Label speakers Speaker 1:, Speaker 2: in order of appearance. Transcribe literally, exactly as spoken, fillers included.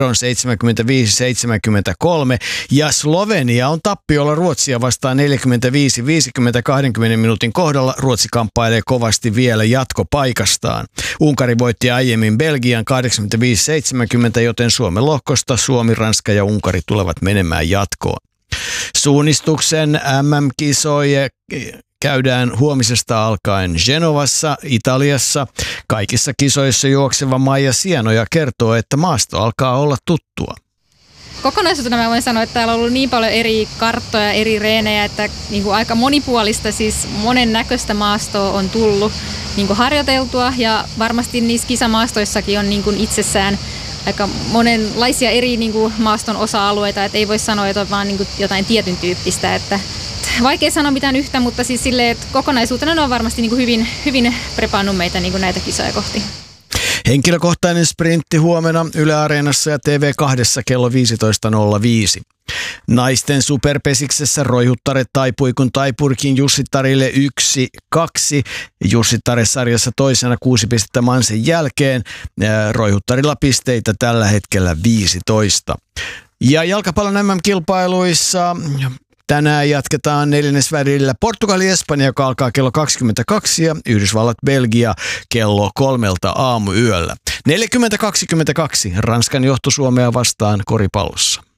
Speaker 1: on seitsemänkymmentäviisi seitsemänkymmentäkolme ja Slovenia on tappiolla Ruotsia vastaan neljäkymmentäviisi viisikymmentä kaksikymmentä minuutin kohdalla. Ruotsi kamppailee kovasti vielä jatkopaikastaan. Unkari voitti aiemmin Belgian kahdeksankymmentäviisi seitsemänkymmentä, joten Suomen lohkosta Suomi, Ranska ja Unkari tulevat menemään jatkoon. Suunnistuksen M M-kisoja käydään huomisesta alkaen Genovassa, Italiassa. Kaikissa kisoissa juokseva Maija Sienoja kertoo, että maasto alkaa olla tuttua.
Speaker 2: Kokonaisuutena mä voin sanoa, että täällä on ollut niin paljon eri karttoja, eri reenejä, että niin kuin aika monipuolista, siis monen näköistä maastoa on tullut niin kuin harjoiteltua ja varmasti niissä kisamaastoissakin on niin kuin itsessään aika monenlaisia eri niin kuin maaston osa-alueita, että ei voi sanoa, että on vaan niin kuin jotain tietyn tyyppistä, että vaikea sanoa mitään yhtä, mutta siis silleen, että kokonaisuutena ne on varmasti niin kuin hyvin, hyvin prepannut meitä niin kuin näitä kisoja kohti.
Speaker 1: Henkilökohtainen sprintti huomenna Yle Areenassa ja T V kaksi kello viisitoista nolla viisi. Naisten superpesiksessä Roihuttare taipui kun Taipurkin Jussittarille yksi kaksi. Jussittare-sarjassa toisena kuusi pistettä Mansen jälkeen. Roihuttarilla pisteitä tällä hetkellä viisitoista. Ja jalkapallon M M-kilpailuissa tänään jatketaan neljännesvälillä Portugali-Espanja, joka alkaa kello kaksikymmentäkaksi ja Yhdysvallat-Belgia kello kolmelta aamuyöllä. neljäkymmentä kaksikymmentäkaksi Ranskan johto Suomea vastaan koripallossa.